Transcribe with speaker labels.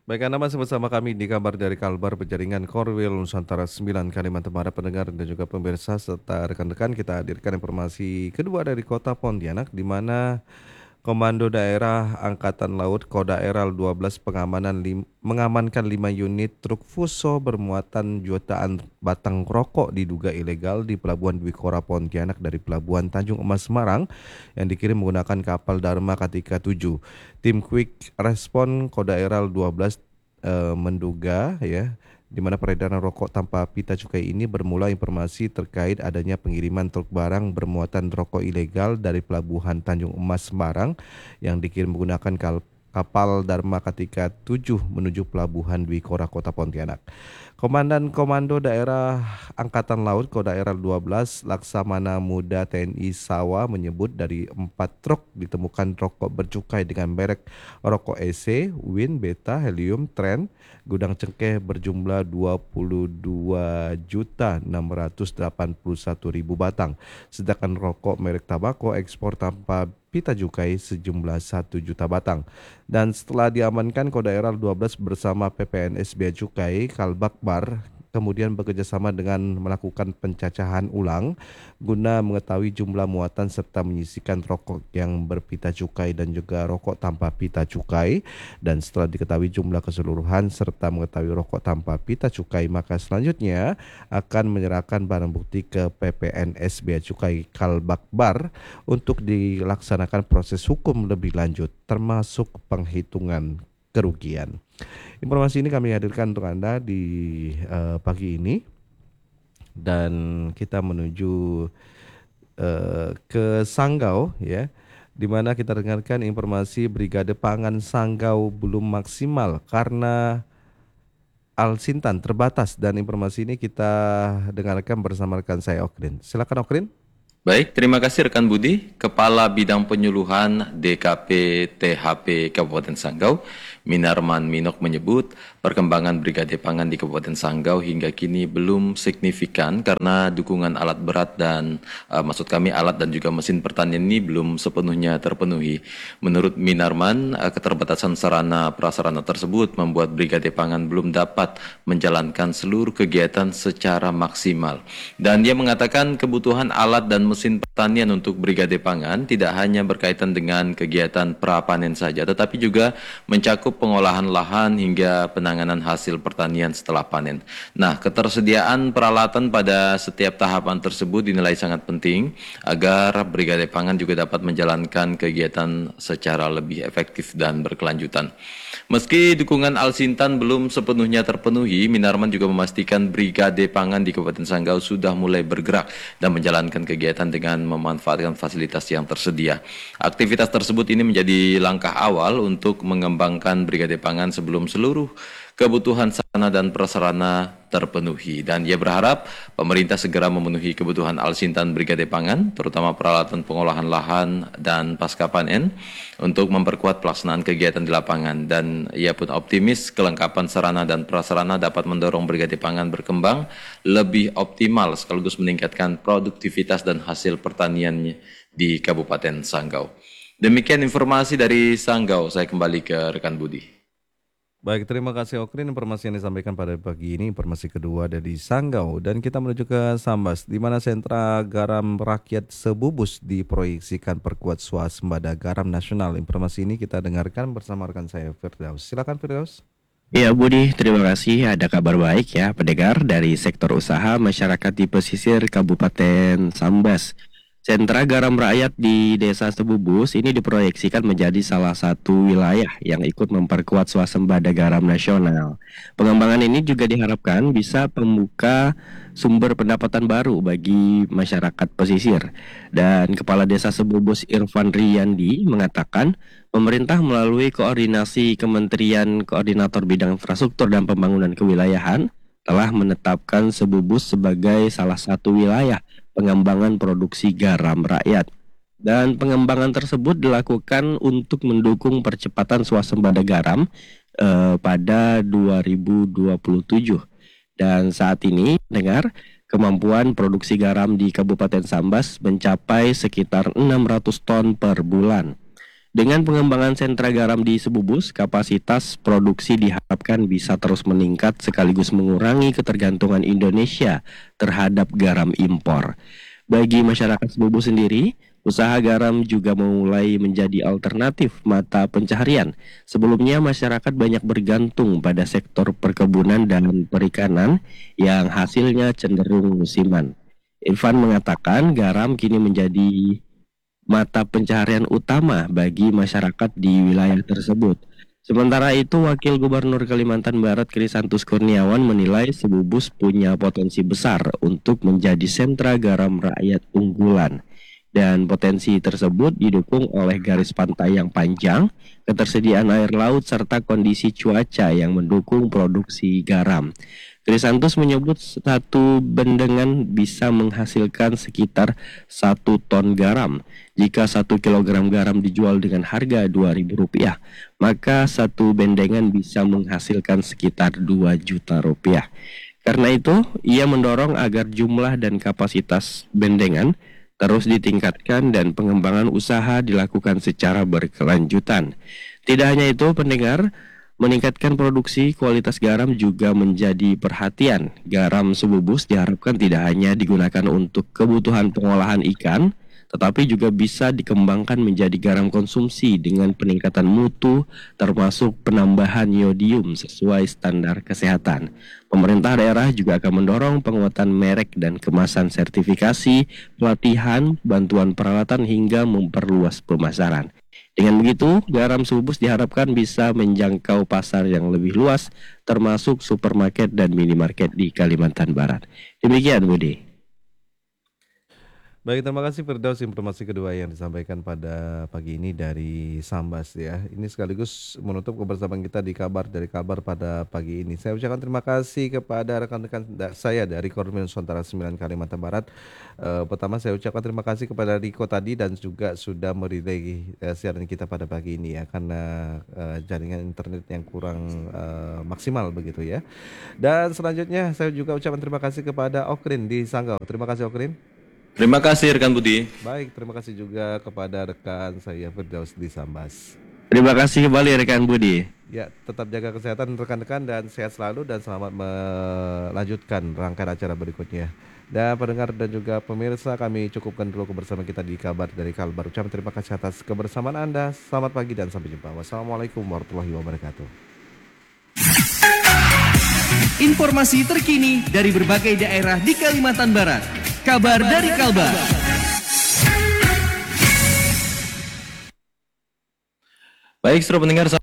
Speaker 1: Baik, Anda masih bersama kami di kabar dari Kalbar Penjaringan Korwil Nusantara 9 Kalimantan Barat, pendengar dan juga pemirsa serta rekan-rekan. Kita hadirkan informasi kedua dari Kota Pontianak, di mana Komando Daerah Angkatan Laut Kodaeral 12 mengamankan 5 unit truk fuso bermuatan jutaan batang rokok diduga ilegal di Pelabuhan Dwi Kora Pontianak dari Pelabuhan Tanjung Emas Semarang yang dikirim menggunakan kapal Dharma Kartika 7. Tim Quick Respon Kodaeral 12 menduga ya, di mana peredaran rokok tanpa pita cukai ini bermula informasi terkait adanya pengiriman truk barang bermuatan rokok ilegal dari Pelabuhan Tanjung Emas Semarang yang dikirim menggunakan kapal Dharma Kartika 7 menuju Pelabuhan Dwi Kora Kota Pontianak. Komandan Komando Daerah Angkatan Laut Kodaeral 12 Laksamana Muda TNI Sawa menyebut dari 4 truk ditemukan rokok bercukai dengan merek rokok EC, Win, Beta, Helium, Trend, gudang cengkeh berjumlah 22.681.000 batang. Sedangkan rokok merek tabako ekspor tanpa pita cukai sejumlah 1 juta batang. Dan setelah diamankan, Kodaeral 12 bersama PPNS Bea Cukai Kalbakbar kemudian bekerjasama dengan melakukan pencacahan ulang guna mengetahui jumlah muatan serta menyisikan rokok yang berpita cukai dan juga rokok tanpa pita cukai. Dan setelah diketahui jumlah keseluruhan serta mengetahui rokok tanpa pita cukai, maka selanjutnya akan menyerahkan barang bukti ke PPNS Bea Cukai Kalbakbar untuk dilaksanakan proses hukum lebih lanjut termasuk penghitungan kerugian. Informasi ini kami hadirkan untuk Anda di pagi ini, dan kita menuju ke Sanggau ya, di mana kita dengarkan informasi Brigade Pangan Sanggau belum maksimal karena Alsintan terbatas, dan informasi ini kita dengarkan bersama rekan saya Okrin. Silakan Okrin.
Speaker 2: Baik, terima kasih rekan Budi. Kepala Bidang Penyuluhan DKP THP Kabupaten Sanggau, Minarman Minok menyebut perkembangan Brigade Pangan di Kabupaten Sanggau hingga kini belum signifikan karena dukungan alat berat dan maksud kami alat dan juga mesin pertanian ini belum sepenuhnya terpenuhi. Menurut Minarman, keterbatasan sarana prasarana tersebut membuat Brigade Pangan belum dapat menjalankan seluruh kegiatan secara maksimal. Dan dia mengatakan kebutuhan alat dan mesin pertanian untuk Brigade Pangan tidak hanya berkaitan dengan kegiatan prapanen saja, tetapi juga mencakup pengolahan lahan hingga penanganan hasil pertanian setelah panen. Nah, ketersediaan peralatan pada setiap tahapan tersebut dinilai sangat penting agar Brigade Pangan juga dapat menjalankan kegiatan secara lebih efektif dan berkelanjutan. Meski dukungan Alsintan belum sepenuhnya terpenuhi, Minarman juga memastikan Brigade Pangan di Kabupaten Sanggau sudah mulai bergerak dan menjalankan kegiatan dengan memanfaatkan fasilitas yang tersedia. Aktivitas tersebut ini menjadi langkah awal untuk mengembangkan Brigade Pangan sebelum seluruh kebutuhan sarana dan prasarana terpenuhi. Dan ia berharap pemerintah segera memenuhi kebutuhan Alsintan Brigade Pangan, terutama peralatan pengolahan lahan dan pasca panen, untuk memperkuat pelaksanaan kegiatan di lapangan. Dan ia pun optimis kelengkapan sarana dan prasarana dapat mendorong Brigade Pangan berkembang lebih optimal sekaligus meningkatkan produktivitas dan hasil pertaniannya di Kabupaten Sanggau. Demikian informasi dari Sanggau, saya kembali ke rekan Budi.
Speaker 1: Baik, terima kasih Okrin. Informasi yang disampaikan pada pagi ini, informasi kedua dari Sanggau. Dan kita menuju ke Sambas, di mana sentra garam rakyat Sebubus diproyeksikan perkuat swasembada garam nasional. Informasi ini kita dengarkan bersama rekan saya Firdaus. Silakan Firdaus.
Speaker 3: Ya Budi, terima kasih. Ada kabar baik ya pendengar dari sektor usaha masyarakat di pesisir Kabupaten Sambas. Sentra garam rakyat di Desa Sebubus ini diproyeksikan menjadi salah satu wilayah yang ikut memperkuat swasembada garam nasional. Pengembangan ini juga diharapkan bisa membuka sumber pendapatan baru bagi masyarakat pesisir. Dan Kepala Desa Sebubus Irfan Riyandi mengatakan pemerintah melalui koordinasi Kementerian Koordinator Bidang Infrastruktur dan Pembangunan Kewilayahan telah menetapkan Sebubus sebagai salah satu wilayah pengembangan produksi garam rakyat. Dan pengembangan tersebut dilakukan untuk mendukung percepatan swasembada garam pada 2027. Dan saat ini, dengar, kemampuan produksi garam di Kabupaten Sambas mencapai sekitar 600 ton per bulan. Dengan pengembangan sentra garam di Sebubus, kapasitas produksi diharapkan bisa terus meningkat sekaligus mengurangi ketergantungan Indonesia terhadap garam impor. Bagi masyarakat Sebubus sendiri, usaha garam juga mulai menjadi alternatif mata pencaharian. Sebelumnya masyarakat banyak bergantung pada sektor perkebunan dan perikanan yang hasilnya cenderung musiman. Irfan mengatakan garam kini menjadi mata pencaharian utama bagi masyarakat di wilayah tersebut. Sementara itu, Wakil Gubernur Kalimantan Barat Krisantus Kurniawan menilai Sebubus punya potensi besar untuk menjadi sentra garam rakyat unggulan. Dan potensi tersebut didukung oleh garis pantai yang panjang, ketersediaan air laut, serta kondisi cuaca yang mendukung produksi garam. Krisantus menyebut satu bendengan bisa menghasilkan sekitar 1 ton garam. Jika 1 kilogram garam dijual dengan harga Rp2.000, maka satu bendengan bisa menghasilkan sekitar Rp2 juta. Karena itu, ia mendorong agar jumlah dan kapasitas bendengan terus ditingkatkan dan pengembangan usaha dilakukan secara berkelanjutan. Tidak hanya itu, pendengar, meningkatkan produksi kualitas garam juga menjadi perhatian. Garam Sebubus diharapkan tidak hanya digunakan untuk kebutuhan pengolahan ikan, tetapi juga bisa dikembangkan menjadi garam konsumsi dengan peningkatan mutu, termasuk penambahan yodium sesuai standar kesehatan. Pemerintah daerah juga akan mendorong penguatan merek dan kemasan sertifikasi, pelatihan, bantuan peralatan hingga memperluas pemasaran. Dengan begitu, garam Sebubus diharapkan bisa menjangkau pasar yang lebih luas, termasuk supermarket dan minimarket di Kalimantan Barat. Demikian, Budi.
Speaker 1: Baik, terima kasih Firdaus, informasi kedua yang disampaikan pada pagi ini dari Sambas ya. Ini sekaligus menutup kebersamaan kita di kabar dari Kalbar pada pagi ini. Saya ucapkan terima kasih kepada rekan-rekan saya dari Korwil Nusantara 9 Kalimantan Barat. Pertama saya ucapkan terima kasih kepada Riko tadi dan juga sudah merelay siaran kita pada pagi ini ya, karena jaringan internet yang kurang maksimal begitu ya. Dan selanjutnya saya juga ucapkan terima kasih kepada Okrin di Sanggau. Terima kasih Okrin.
Speaker 2: Terima kasih rekan Budi.
Speaker 1: Baik, terima kasih juga kepada rekan saya Firdaus di Sambas.
Speaker 3: Terima kasih kembali rekan Budi.
Speaker 1: Ya, tetap jaga kesehatan rekan-rekan dan sehat selalu dan selamat melanjutkan rangkaian acara berikutnya. Dan pendengar dan juga pemirsa, kami cukupkan dulu kebersamaan kita di kabar dari Kalbar. Ucapkan terima kasih atas kebersamaan Anda. Selamat pagi dan sampai jumpa. Wassalamualaikum warahmatullahi wabarakatuh.
Speaker 4: Informasi terkini dari berbagai daerah di Kalimantan Barat. Kabar dari Kalbar.
Speaker 2: Baik, seluruh pendengar,